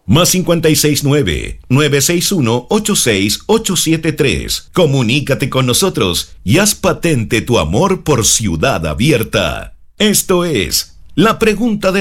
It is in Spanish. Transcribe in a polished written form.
Más 569-961-86873. Comunícate con nosotros y haz patente tu amor por Ciudad Abierta. Esto es La Pregunta de